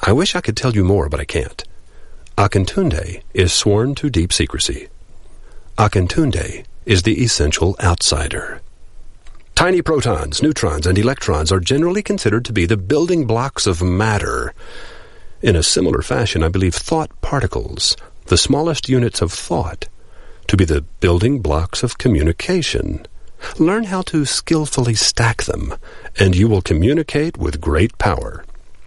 I wish I could tell you more, but I can't. Akintunde is sworn to deep secrecy. Akintunde is the essential outsider. Tiny protons, neutrons, and electrons are generally considered to be the building blocks of matter. In a similar fashion, I believe thought particles, the smallest units of thought, to be the building blocks of communication. Learn how to skillfully stack them, and you will communicate with great power.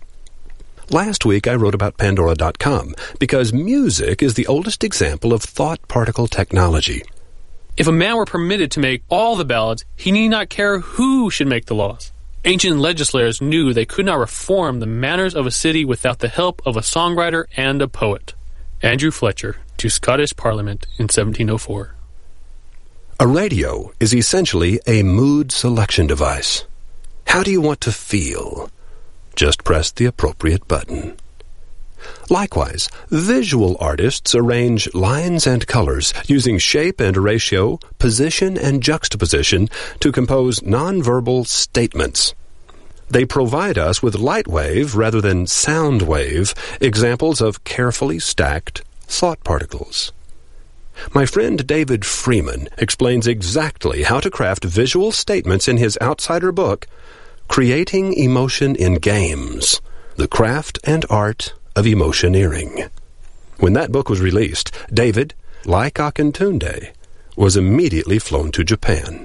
Last week I wrote about Pandora.com because music is the oldest example of thought particle technology. If a man were permitted to make all the ballads, he need not care who should make the laws. Ancient legislators knew they could not reform the manners of a city without the help of a songwriter and a poet. Andrew Fletcher to Scottish Parliament in 1704. A radio is essentially a mood selection device. How do you want to feel? Just press the appropriate button. Likewise, visual artists arrange lines and colors using shape and ratio, position and juxtaposition to compose nonverbal statements. They provide us with light wave rather than sound wave examples of carefully stacked thought particles. My friend David Freeman explains exactly how to craft visual statements in his Outsider book, Creating Emotion in Games, The Craft and Art of Emotioneering. When that book was released, David, like Akintunde, was immediately flown to Japan.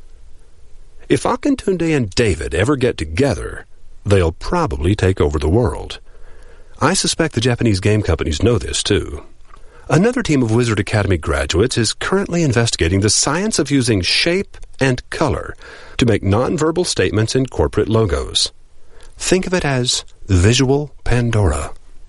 If Akintunde and David ever get together, they'll probably take over the world. I suspect the Japanese game companies know this, too. Another team of Wizard Academy graduates is currently investigating the science of using shape and color to make nonverbal statements in corporate logos. Think of it as visual Pandora.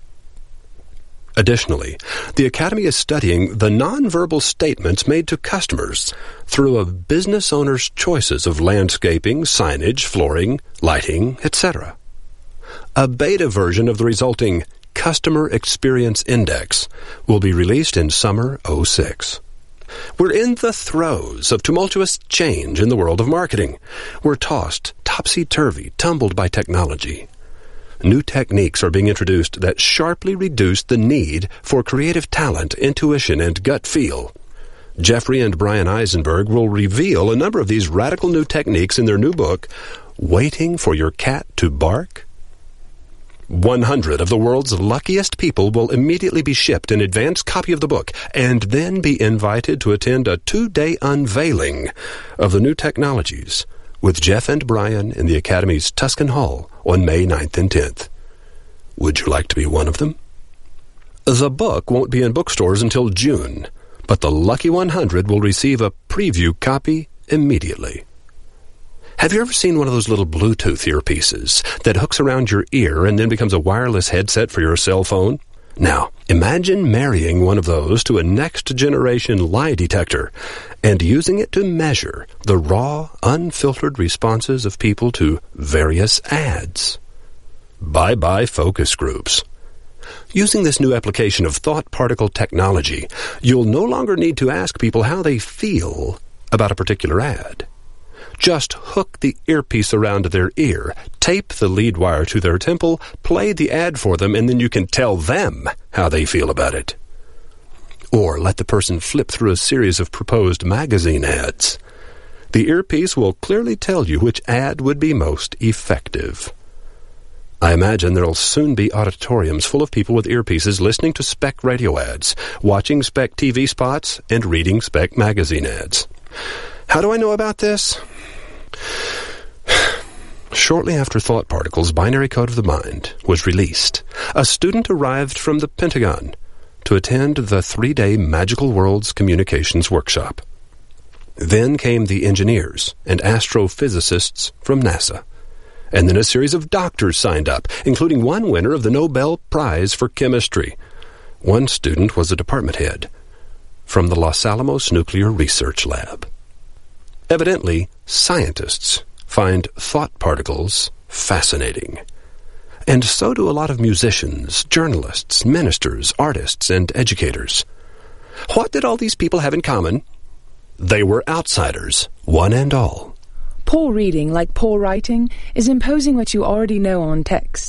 Additionally, the Academy is studying the nonverbal statements made to customers through a business owner's choices of landscaping, signage, flooring, lighting, etc. A beta version of the resulting Customer Experience Index will be released in summer '06. We're in the throes of tumultuous change in the world of marketing. We're tossed topsy-turvy, tumbled by technology. New techniques are being introduced that sharply reduce the need for creative talent, intuition, and gut feel. Jeffrey and Brian Eisenberg will reveal a number of these radical new techniques in their new book, Waiting for Your Cat to Bark? 100 of the world's luckiest people will immediately be shipped an advance copy of the book and then be invited to attend a 2-day unveiling of the new technologies with Jeff and Brian in the Academy's Tuscan Hall on May 9th and 10th. Would you like to be one of them? The book won't be in bookstores until June, but the lucky 100 will receive a preview copy immediately. Have you ever seen one of those little Bluetooth earpieces that hooks around your ear and then becomes a wireless headset for your cell phone? Now, imagine marrying one of those to a next-generation lie detector and using it to measure the raw, unfiltered responses of people to various ads. Bye-bye focus groups. Using this new application of thought particle technology, you'll no longer need to ask people how they feel about a particular ad. Just hook the earpiece around their ear, tape the lead wire to their temple, play the ad for them, and then you can tell them how they feel about it. Or let the person flip through a series of proposed magazine ads. The earpiece will clearly tell you which ad would be most effective. I imagine there'll soon be auditoriums full of people with earpieces listening to spec radio ads, watching spec TV spots, and reading spec magazine ads. How do I know about this? Shortly after Thought Particles' Binary Code of the Mind was released, a student arrived from the Pentagon to attend the 3-day Magical Worlds Communications Workshop. Then came the engineers and astrophysicists from NASA. And then a series of doctors signed up, including one winner of the Nobel Prize for Chemistry. One student was a department head from the Los Alamos Nuclear Research Lab. Evidently, scientists find thought particles fascinating. And so do a lot of musicians, journalists, ministers, artists, and educators. What did all these people have in common? They were outsiders, one and all. Poor reading, like poor writing, is imposing what you already know on texts.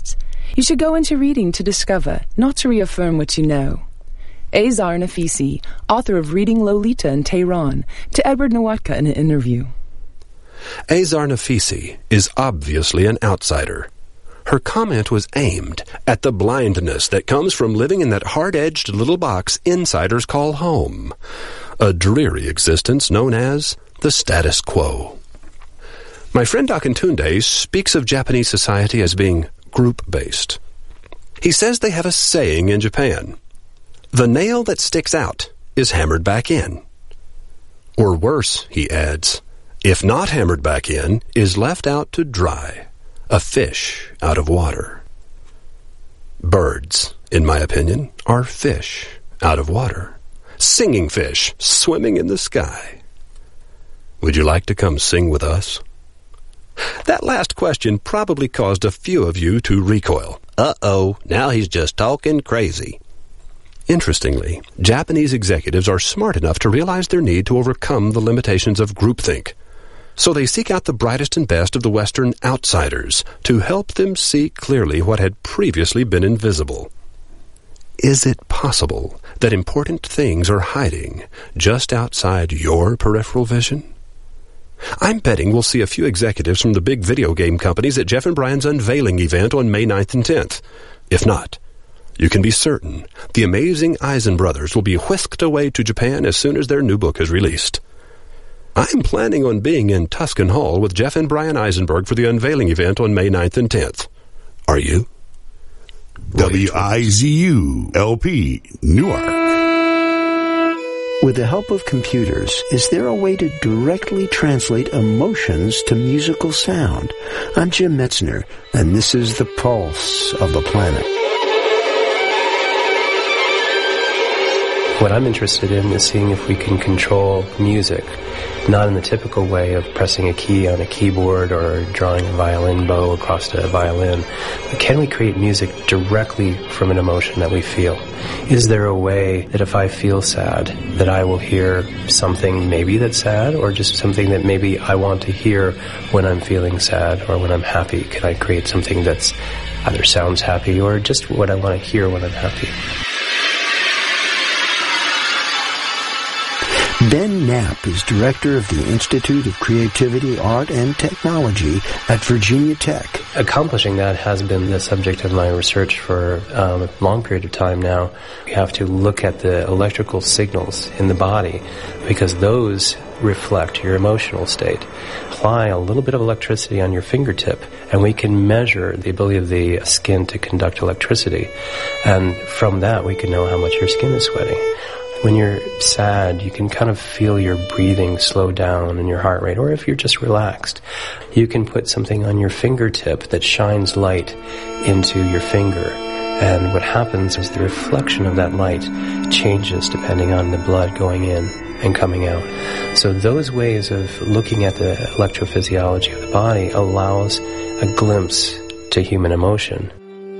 You should go into reading to discover, not to reaffirm what you know. Azar Nafisi, author of Reading Lolita in Tehran, to Edward Nawatka in an interview. Azar Nafisi is obviously an outsider. Her comment was aimed at the blindness that comes from living in that hard-edged little box insiders call home, a dreary existence known as the status quo. My friend Akintunde speaks of Japanese society as being group-based. He says they have a saying in Japan, "The nail that sticks out is hammered back in." Or worse, he adds, if not hammered back in, is left out to dry. A fish out of water. Birds, in my opinion, are fish out of water. Singing fish swimming in the sky. Would you like to come sing with us? That last question probably caused a few of you to recoil. Uh-oh, now he's just talking crazy. Interestingly, Japanese executives are smart enough to realize their need to overcome the limitations of groupthink. So they seek out the brightest and best of the Western outsiders to help them see clearly what had previously been invisible. Is it possible that important things are hiding just outside your peripheral vision? I'm betting we'll see a few executives from the big video game companies at Jeff and Brian's unveiling event on May 9th and 10th. If not, you can be certain the amazing Eisen brothers will be whisked away to Japan as soon as their new book is released. I'm planning on being in Tuscan Hall with Jeff and Brian Eisenberg for the unveiling event on May 9th and 10th. Are you? WIZU-LP, Newark. With the help of computers, is there a way to directly translate emotions to musical sound? I'm Jim Metzner, and this is the pulse of the planet. What I'm interested in is seeing if we can control music, not in the typical way of pressing a key on a keyboard or drawing a violin bow across a violin, but can we create music directly from an emotion that we feel? Is there a way that if I feel sad, that I will hear something maybe that's sad, or just something that maybe I want to hear when I'm feeling sad or when I'm happy? Can I create something that's either sounds happy or just what I want to hear when I'm happy? Ben Knapp is director of the Institute of Creativity, Art, and Technology at Virginia Tech. Accomplishing that has been the subject of my research for a long period of time now. We have to look at the electrical signals in the body because those reflect your emotional state. Apply a little bit of electricity on your fingertip and we can measure the ability of the skin to conduct electricity. And from that we can know how much your skin is sweating. When you're sad, you can kind of feel your breathing slow down and your heart rate. Or if you're just relaxed, you can put something on your fingertip that shines light into your finger. And what happens is the reflection of that light changes depending on the blood going in and coming out. So those ways of looking at the electrophysiology of the body allows a glimpse to human emotion.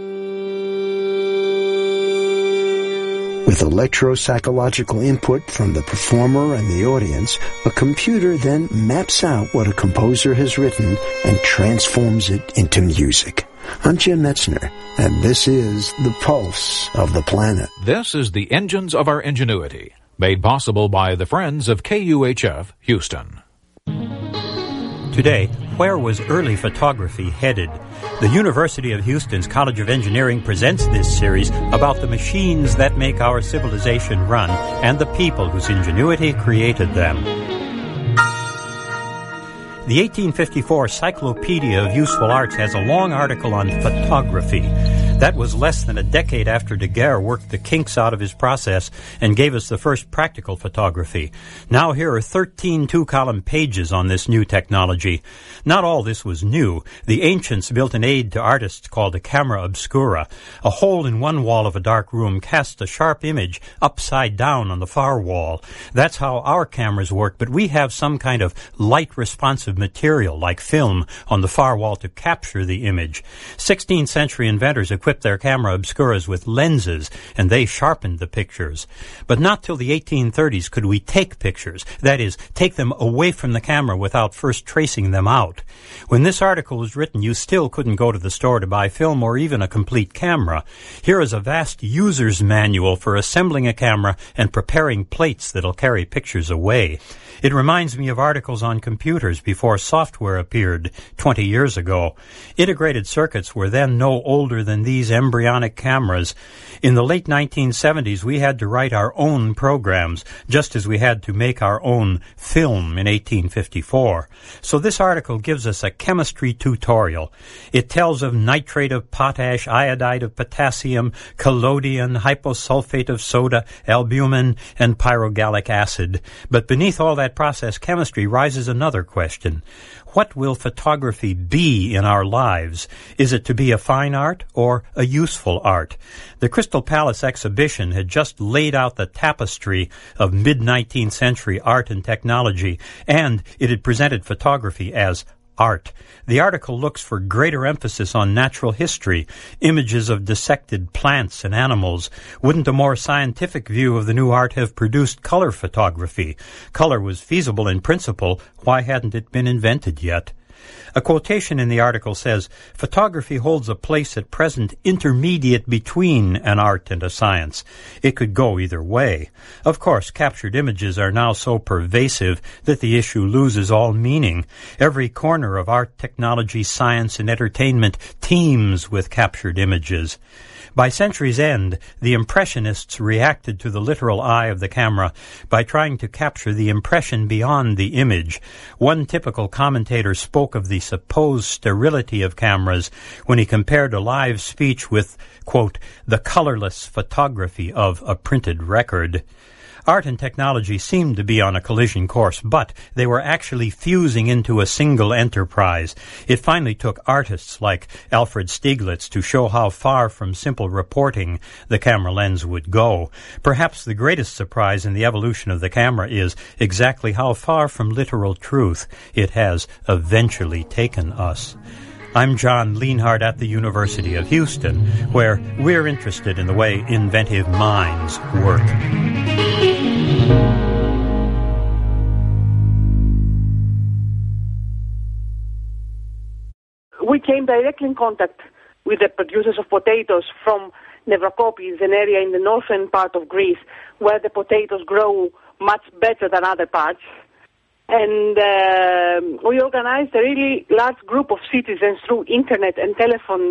With electropsychological input from the performer and the audience, a computer then maps out what a composer has written and transforms it into music. I'm Jim Metzner, and this is The Pulse of the Planet. This is the Engines of Our Ingenuity, made possible by the Friends of KUHF Houston. Today, where was early photography headed? The University of Houston's College of Engineering presents this series about the machines that make our civilization run and the people whose ingenuity created them. The 1854 Cyclopedia of Useful Arts has a long article on photography. That was less than a decade after Daguerre worked the kinks out of his process and gave us the first practical photography. Now here are 13 two-column pages on this new technology. Not all this was new. The ancients built an aid to artists called a camera obscura. A hole in one wall of a dark room casts a sharp image upside down on the far wall. That's how our cameras work, but we have some kind of light-responsive material, like film, on the far wall to capture the image. 16th century inventors equipped equipped their camera obscuras with lenses, and they sharpened the pictures. But not till the 1830s could we take pictures, that is, take them away from the camera without first tracing them out. When this article was written, you still couldn't go to the store to buy film or even a complete camera. Here is a vast user's manual for assembling a camera and preparing plates that'll carry pictures away. It reminds me of articles on computers before software appeared 20 years ago. Integrated circuits were then no older than these embryonic cameras. In the late 1970s, we had to write our own programs, just as we had to make our own film in 1854. So this article gives us a chemistry tutorial. It tells of nitrate of potash, iodide of potassium, collodion, hyposulfate of soda, albumin, and pyrogallic acid. But beneath all that process chemistry rises another question. What will photography be in our lives? Is it to be a fine art or a useful art? The Crystal Palace exhibition had just laid out the tapestry of mid-19th century art and technology, and it had presented photography as art. The article looks for greater emphasis on natural history, images of dissected plants and animals. Wouldn't a more scientific view of the new art have produced color photography? Color was feasible in principle. Why hadn't it been invented yet? A quotation in the article says, "Photography holds a place at present intermediate between an art and a science." It could go either way. Of course, captured images are now so pervasive that the issue loses all meaning. Every corner of art, technology, science, and entertainment teems with captured images. By century's end, the Impressionists reacted to the literal eye of the camera by trying to capture the impression beyond the image. One typical commentator spoke of the supposed sterility of cameras when he compared a live speech with, quote, the colorless photography of a printed record. Art and technology seemed to be on a collision course, but they were actually fusing into a single enterprise. It finally took artists like Alfred Stieglitz to show how far from simple reporting the camera lens would go. Perhaps the greatest surprise in the evolution of the camera is exactly how far from literal truth it has eventually taken us. I'm John Lienhard at the University of Houston, where we're interested in the way inventive minds work. We came directly in contact with the producers of potatoes from Nevrakopis, an area in the northern part of Greece where the potatoes grow much better than other parts. And we organized a really large group of citizens through internet and telephone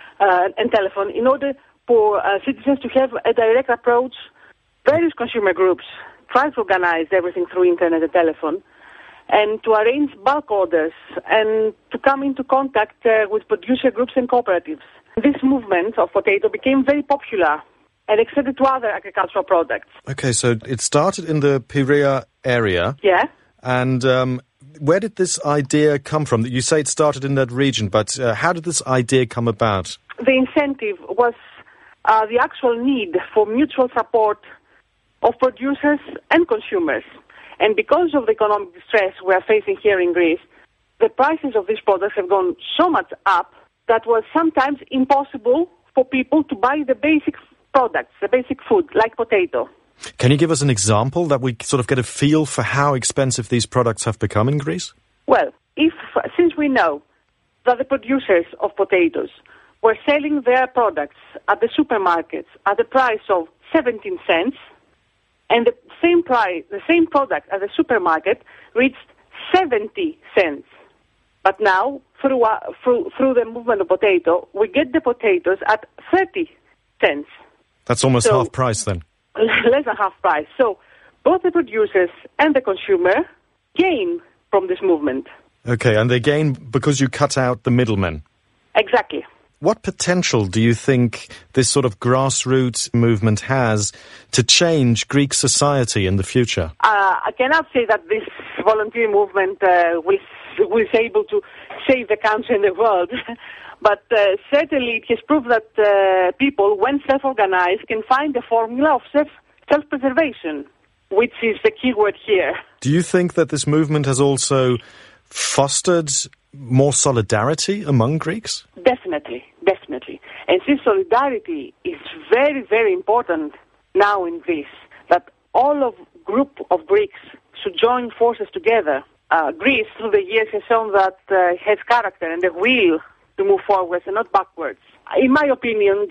in order for citizens to have a direct approach. Various consumer groups tried to organize everything through internet and telephone, and to arrange bulk orders and to come into contact with producer groups and cooperatives. This movement of potato became very popular and extended to other agricultural products. Okay, so it started in the Piraeus area. Yeah. And where did this idea come from? You say it started in that region, but how did this idea come about? The incentive was the actual need for mutual support of producers and consumers. And because of the economic distress we are facing here in Greece, the prices of these products have gone so much up that was sometimes impossible for people to buy the basic products, the basic food, like potato. Can you give us an example that we sort of get a feel for how expensive these products have become in Greece? Well, since we know that the producers of potatoes were selling their products at the supermarkets at the price of 17 cents, and the same product at the supermarket reached 70 cents. But now, through the movement of potato, we get the potatoes at 30 cents. That's almost half price then. Less than half price. So both the producers and the consumer gain from this movement. Okay, and they gain because you cut out the middlemen. Exactly. What potential do you think this sort of grassroots movement has to change Greek society in the future? I cannot say that this volunteer movement will be able to save the country and the world. But certainly it has proved that people, when self-organized, can find the formula of self-preservation, which is the key word here. Do you think that this movement has also fostered more solidarity among Greeks? Definitely. And since solidarity is very, very important now in Greece, that all of group of Greeks should join forces together. Greece, through the years, has shown that it has character and the will to move forwards and not backwards. In my opinion,